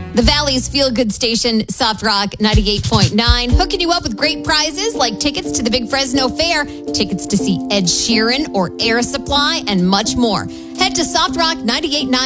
The Valley's feel-good station, Soft Rock 98.9, hooking you up with great prizes like tickets to the Big Fresno Fair, tickets to see Ed Sheeran or Air Supply, and much more. Head to softrock989